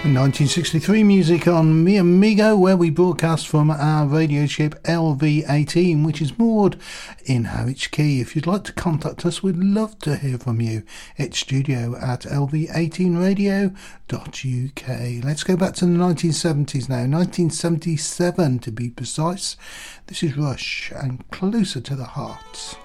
1963 music on Mi Amigo, where we broadcast from our radio ship LV-18, which is moored in Harwich Quay. If you'd like to contact us, we'd love to hear from you. It's studio@lv18radio.uk. Let's go back to the 1970s now, 1977 to be precise. This is Rush and Closer to the Heart.